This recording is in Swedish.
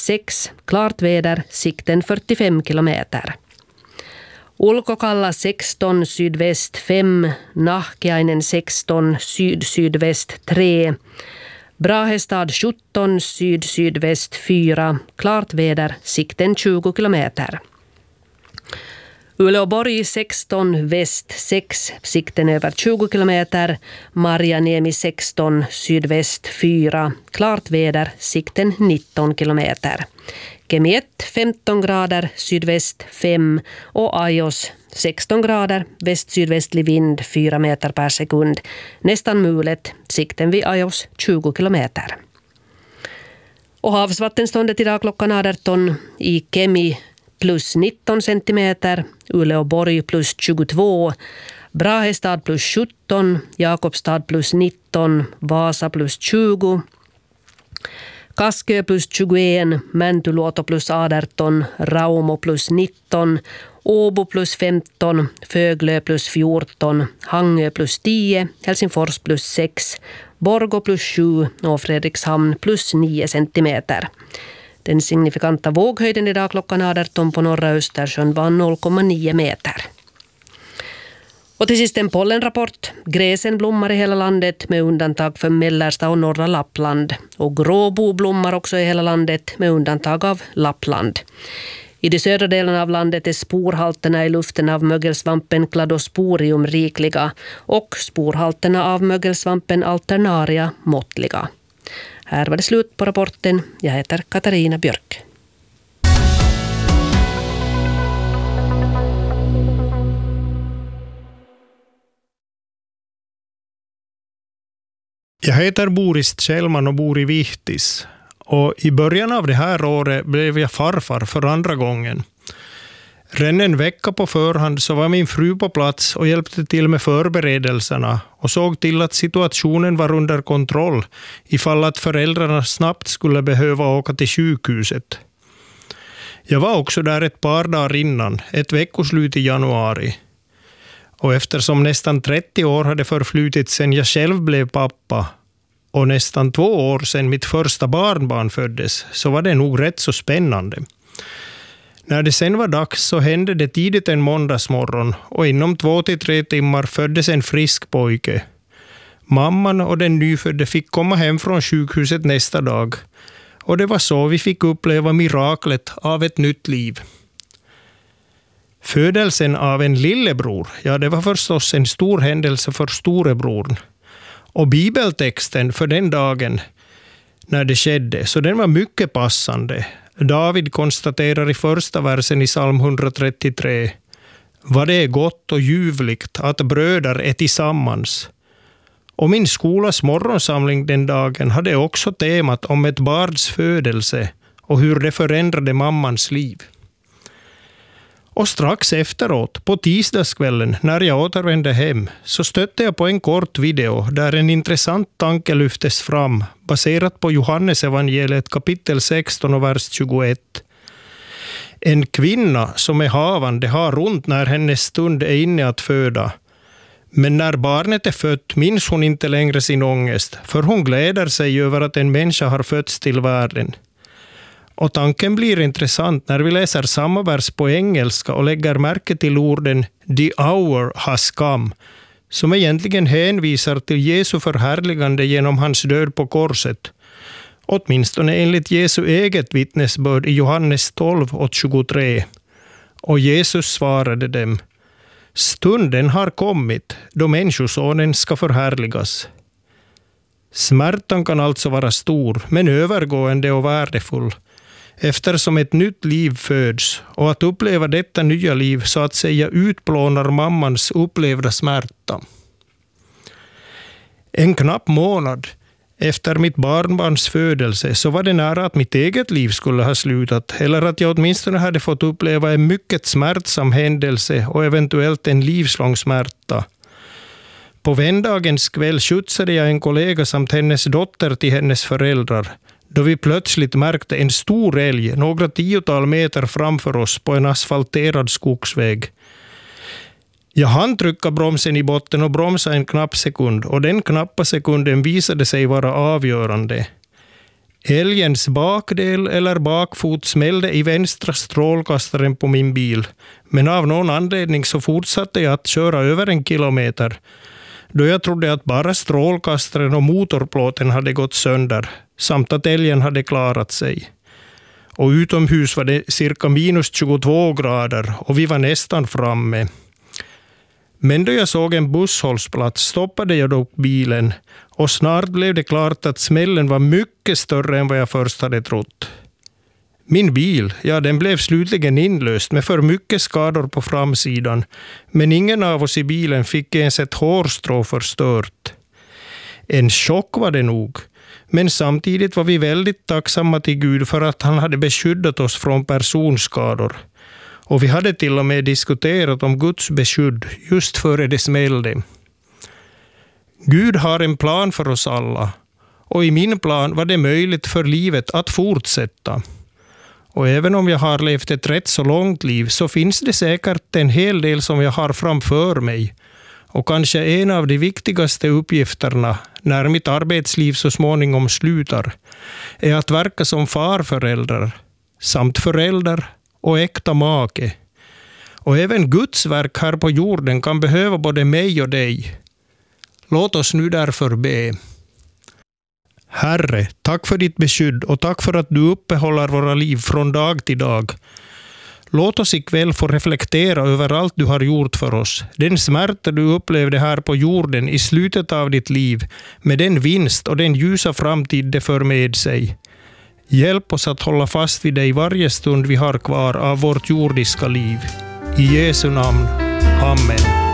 6, klart väder, sikten 45 kilometer. Ulkokalla 16, sydväst 5, Nahkiainen 16, syd-sydväst 3, Brahestad 17, syd-sydväst 4, klart väder, sikten 20 kilometer. Uleåborg 16, väst 6, sikten över 20 kilometer, Marjaniemi 16, sydväst 4, klart väder, sikten 19 kilometer. Kemi 1, 15 grader, sydväst 5 och Ajos 16 grader, väst-sydvästlig vind 4 meter per sekund. Nästan mulet, sikten vid Ajos 20 kilometer. Och havsvattenståndet idag klockan 18 i Kemi plus 19 centimeter, Uleåborg plus 22, Brahestad plus 17, Jakobstad plus 19, Vasa plus 20, Kaskö plus 21, Mäntyluoto plus 18, Raumo plus 19, Åbo plus 15, Föglö plus 14, Hangö plus 10, Helsingfors plus 6, Borgå plus 7 och Fredrikshamn plus 9 centimeter. Den signifikanta våghöjden idag klockan 18 på norra Östersjön var 0,9 meter. Och till sist en pollenrapport. Gräsen blommar i hela landet med undantag för mellersta och norra Lappland. Och gråbo blommar också i hela landet med undantag av Lappland. I de södra delarna av landet är sporhalterna i luften av mögelsvampen Cladosporium rikliga och sporhalterna av mögelsvampen Alternaria måttliga. Här var det slut på rapporten. Jag heter Katarina Björk. Jag heter Boris Kjellman och bor i Vihtis. Och i början av det här året blev jag farfar för andra gången. Redan en vecka på förhand så var min fru på plats och hjälpte till med förberedelserna och såg till att situationen var under kontroll ifall att föräldrarna snabbt skulle behöva åka till sjukhuset. Jag var också där ett par dagar innan, ett veckoslut i januari. Och eftersom nästan 30 år hade förflutit sedan jag själv blev pappa och nästan 2 år sedan mitt första barnbarn föddes så var det nog rätt så spännande. När det sen var dags så hände det tidigt en måndagsmorgon och inom 2-3 timmar föddes en frisk pojke. Mamman och den nyfödde fick komma hem från sjukhuset nästa dag och det var så vi fick uppleva miraklet av ett nytt liv. Födelsen av en lillebror, ja det var förstås en stor händelse för storebror. Och bibeltexten för den dagen när det skedde, så den var mycket passande. David konstaterar i första versen i psalm 133: vad det är gott och ljuvligt att bröder är tillsammans. Och min skolas morgonsamling den dagen hade också temat om ett barns födelse och hur det förändrade mammans liv. Och strax efteråt, på tisdagskvällen, när jag återvände hem, så stötte jag på en kort video där en intressant tanke lyftes fram, baserat på Johannes evangeliet kapitel 16 och vers 21. En kvinna som är havande har ont när hennes stund är inne att föda. Men när barnet är fött minns hon inte längre sin ångest, för hon gläder sig över att en människa har fötts till världen. Och tanken blir intressant när vi läser samma vers på engelska och lägger märke till orden "the hour has come", som egentligen hänvisar till Jesu förhärligande genom hans död på korset. Åtminstone enligt Jesu eget vittnesbörd i Johannes 12 och 23. Och Jesus svarade dem: stunden har kommit då människosonen ska förhärligas. Smärtan kan alltså vara stor, men övergående och värdefull, eftersom ett nytt liv föds, och att uppleva detta nya liv så att säga utplånar mammans upplevda smärta. En knapp månad efter mitt barnbarns födelse så var det nära att mitt eget liv skulle ha slutat, eller att jag åtminstone hade fått uppleva en mycket smärtsam händelse och eventuellt en livslång smärta. På vändagens kväll skjutsade jag en kollega samt hennes dotter till hennes föräldrar, då vi plötsligt märkte en stor älg några 10-tal meter framför oss på en asfalterad skogsväg. Jag hann trycka bromsen i botten och bromsa en knapp sekund, och den knappa sekunden visade sig vara avgörande. Älgens bakdel eller bakfot smällde i vänstra strålkastaren på min bil, men av någon anledning så fortsatte jag att köra över 1 kilometer, då jag trodde att bara strålkastaren och motorplåten hade gått sönder, samt att älgen hade klarat sig. Och utomhus var det cirka minus 22 grader och vi var nästan framme. Men då jag såg en busshållplats stoppade jag dock bilen och snart blev det klart att smällen var mycket större än vad jag först hade trott. Min bil, den blev slutligen inlöst med för mycket skador på framsidan, men ingen av oss i bilen fick ens ett hårstrå förstört. En chock var det nog, men samtidigt var vi väldigt tacksamma till Gud för att han hade beskyddat oss från personskador. Och vi hade till och med diskuterat om Guds beskydd just före det smällde. Gud har en plan för oss alla, och i min plan var det möjligt för livet att fortsätta. Och även om jag har levt ett rätt så långt liv så finns det säkert en hel del som jag har framför mig. Och kanske en av de viktigaste uppgifterna när mitt arbetsliv så småningom slutar är att verka som farföräldrar samt förälder och äkta make. Och även Guds verk här på jorden kan behöva både mig och dig. Låt oss nu därför be. Herre, tack för ditt beskydd och tack för att du uppehåller våra liv från dag till dag. Låt oss ikväll få reflektera över allt du har gjort för oss. Den smärta du upplevde här på jorden i slutet av ditt liv, med den vinst och den ljusa framtid det för med sig. Hjälp oss att hålla fast vid dig varje stund vi har kvar av vårt jordiska liv. I Jesu namn. Amen.